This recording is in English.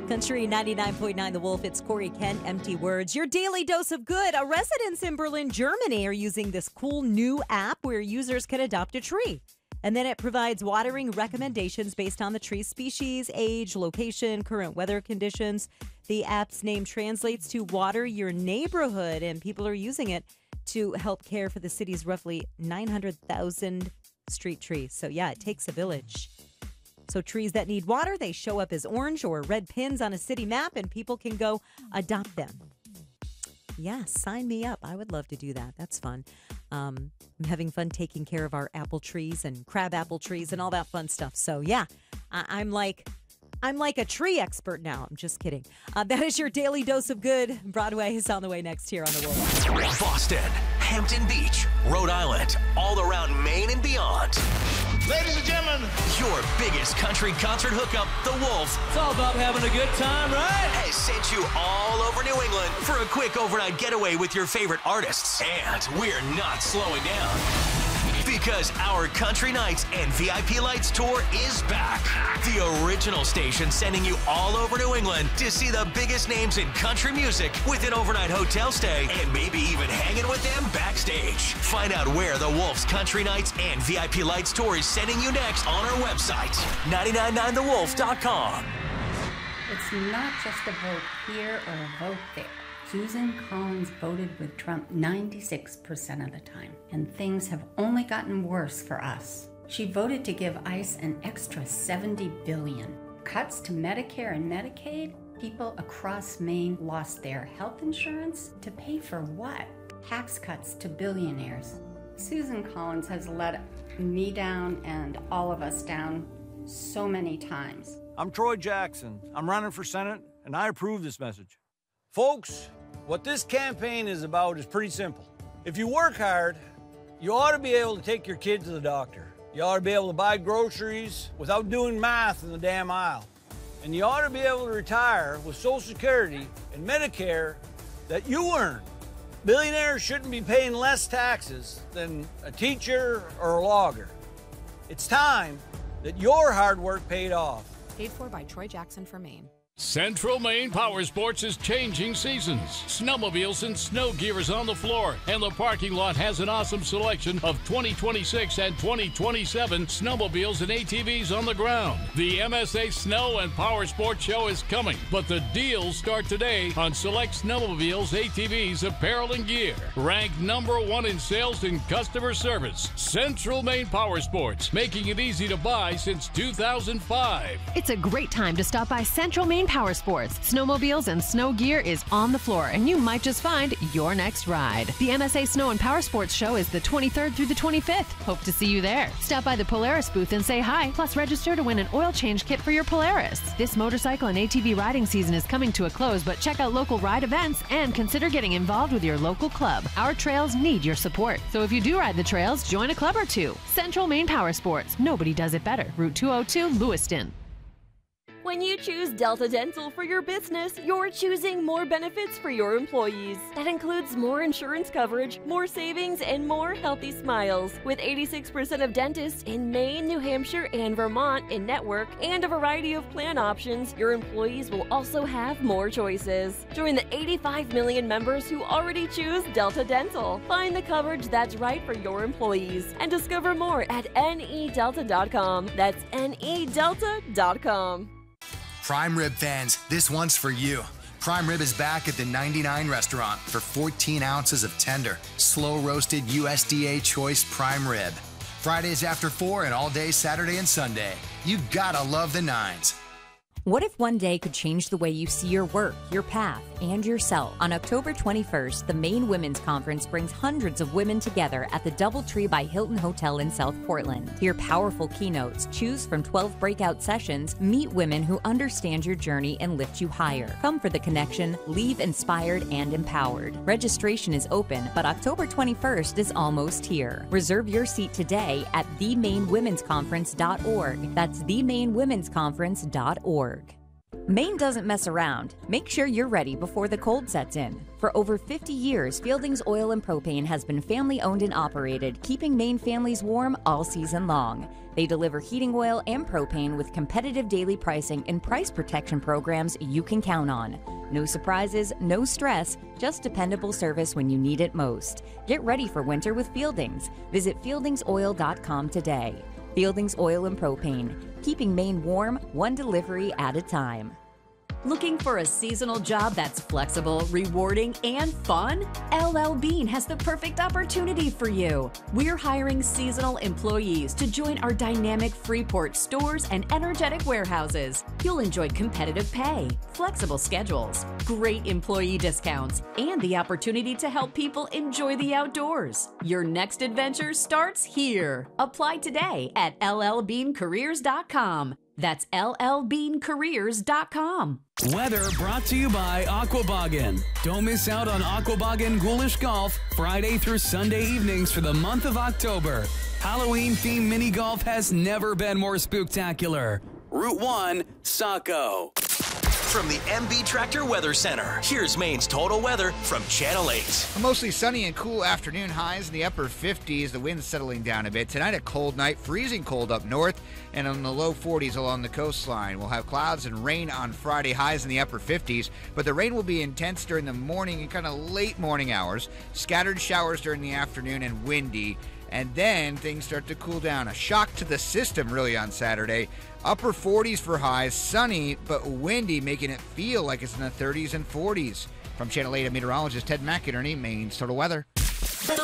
Country 99.9 The Wolf, it's Corey Kent, Empty Words. Your daily dose of good. Residents in Berlin, Germany are using this cool new app where users can adopt a tree. And then it provides watering recommendations based on the tree's species, age, location, current weather conditions. The app's name translates to Water Your Neighborhood, and people are using it to help care for the city's roughly 900,000 street trees. So yeah, it takes a village. So trees that need water, they show up as orange or red pins on a city map, and people can go adopt them. Yeah, sign me up. I would love to do that. That's fun. I'm having fun taking care of our apple trees and crab apple trees and all that fun stuff. So yeah, I'm like a tree expert now. I'm just kidding. That is your daily dose of good. Broadway is on the way next here on The Wolf. Boston, Hampton Beach, Rhode Island, all around Maine and beyond. Ladies and gentlemen, your biggest country concert hookup, The Wolf. It's all about having a good time, right? Has sent you all over New England for a quick overnight getaway with your favorite artists. And we're not slowing down. Because our Country Nights and VIP Lights tour is back. The original station sending you all over New England to see the biggest names in country music with an overnight hotel stay and maybe even hanging with them backstage. Find out where the Wolf's Country Nights and VIP Lights tour is sending you next on our website, 999thewolf.com. It's not just a vote here or a vote there. Susan Collins voted with Trump 96% of the time, and things have only gotten worse for us. She voted to give ICE an extra $70 billion. Cuts to Medicare and Medicaid? People across Maine lost their health insurance to pay for what? Tax cuts to billionaires. Susan Collins has let me down and all of us down so many times. I'm Troy Jackson. I'm running for Senate, and I approve this message. Folks, what this campaign is about is pretty simple. If you work hard, you ought to be able to take your kid to the doctor. You ought to be able to buy groceries without doing math in the damn aisle. And you ought to be able to retire with Social Security and Medicare that you earn. Billionaires shouldn't be paying less taxes than a teacher or a logger. It's time that your hard work paid off. Paid for by Troy Jackson for Maine. Central Maine Power Sports is changing seasons. Snowmobiles and snow gear is on the floor, and the parking lot has an awesome selection of 2026 and 2027 snowmobiles and ATVs on the ground. The MSA Snow and Power Sports Show is coming, but the deals start today on select snowmobiles, ATVs, apparel, and gear. Ranked #1 in sales and customer service. Central Maine Power Sports, making it easy to buy since 2005. It's a great time to stop by Central Maine Power Sports. Snowmobiles and snow gear is on the floor, and you might just find your next ride. The MSA Snow and Power Sports Show is the 23rd through the 25th. Hope to see you there. Stop by the Polaris booth and say hi, plus register to win an oil change kit for your Polaris. This motorcycle and ATV riding season is coming to a close, but check out local ride events and consider getting involved with your local club. Our trails need your support, so if you do ride the trails, join a club or two. Central Maine Power Sports. Nobody does it better. Route 202, Lewiston. When you choose Delta Dental for your business, you're choosing more benefits for your employees. That includes more insurance coverage, more savings, and more healthy smiles. With 86% of dentists in Maine, New Hampshire, and Vermont in network, and a variety of plan options, your employees will also have more choices. Join the 85 million members who already choose Delta Dental. Find the coverage that's right for your employees and discover more at nedelta.com. That's nedelta.com. Prime Rib fans, this one's for you. Prime Rib is back at the 99 restaurant for 14 ounces of tender, slow-roasted USDA choice prime rib. Fridays after 4 and all day Saturday and Sunday. You gotta love the nines. What if one day could change the way you see your work, your path, and yourself? On October 21st, the Maine Women's Conference brings hundreds of women together at the DoubleTree by Hilton Hotel in South Portland. Hear powerful keynotes, choose from 12 breakout sessions, meet women who understand your journey and lift you higher. Come for the connection, leave inspired and empowered. Registration is open, but October 21st is almost here. Reserve your seat today at themainewomensconference.org. That's themainewomensconference.org. Maine doesn't mess around. Make sure you're ready before the cold sets in. For over 50 years, Fieldings Oil and Propane has been family-owned and operated, keeping Maine families warm all season long. They deliver heating oil and propane with competitive daily pricing and price protection programs you can count on. No surprises, no stress, just dependable service when you need it most. Get ready for winter with Fieldings. Visit fieldingsoil.com today. Fieldings Oil and Propane, keeping Maine warm, one delivery at a time. Looking for a seasonal job that's flexible, rewarding, and fun? LL Bean has the perfect opportunity for you. We're hiring seasonal employees to join our dynamic Freeport stores and energetic warehouses. You'll enjoy competitive pay, flexible schedules, great employee discounts, and the opportunity to help people enjoy the outdoors. Your next adventure starts here. Apply today at llbeancareers.com. That's llbeancareers.com. Weather brought to you by Aquaboggan. Don't miss out on Aquaboggan Ghoulish Golf Friday through Sunday evenings for the month of October. Halloween-themed mini golf has never been more spooktacular. Route 1, Saco. From the MB Tractor Weather Center, here's Maine's total weather from Channel 8. A mostly sunny and cool afternoon, highs in the upper 50s. The wind's settling down a bit. Tonight, a cold night, freezing cold up north and in the low 40s along the coastline. We'll have clouds and rain on Friday, highs in the upper 50s, but the rain will be intense during the morning and kind of late morning hours. Scattered showers during the afternoon and windy. And then things start to cool down. A shock to the system, really, on Saturday. Upper 40s for highs, sunny but windy, making it feel like it's in the 30s and 40s. From Channel 8, meteorologist Ted McInerney, Maine's Total Weather.